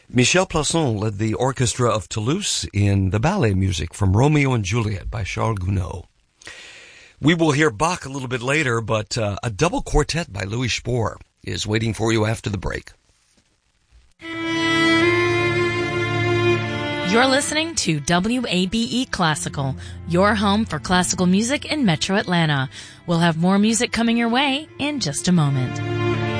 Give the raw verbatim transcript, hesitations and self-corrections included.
Michel Plasson led the orchestra of Toulouse in the ballet music from Romeo and Juliet by Charles Gounod. We will hear Bach a little bit later, but uh, a double quartet by Louis Spohr is waiting for you after the break. You're listening to W A B E Classical, your home for classical music in Metro Atlanta. We'll have more music coming your way in just a moment.